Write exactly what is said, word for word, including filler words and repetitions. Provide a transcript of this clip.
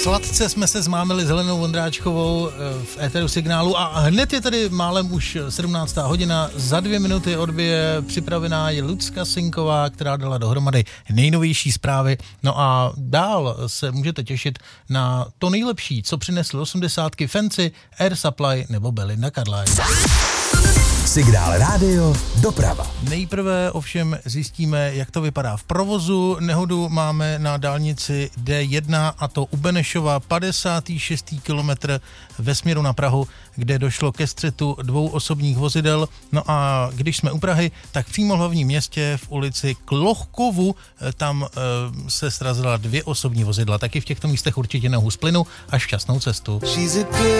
Sladce jsme se zmámili s Helenou Vondráčkovou v éteru Signálu a hned je tady málem už sedmnáctá hodina. Za dvě minuty o dvě připravená je Lucka Sinková, která dala dohromady nejnovější zprávy. No a dál se můžete těšit na to nejlepší, co přinesly osmdesátky Fancy, Air Supply nebo Belinda Carlisle. Signál rádio, doprava. Nejprve ovšem zjistíme, jak to vypadá v provozu. Nehodu máme na dálnici D jedna a to u Benešova, padesátý šestý kilometr ve směru na Prahu, kde došlo ke střetu dvou osobních vozidel. No a když jsme u Prahy, tak přímo v hlavním městě v ulici Klochkovu tam e, se srazila dvě osobní vozidla. Taky v těchto místech určitě nehu z plynu a šťastnou cestu.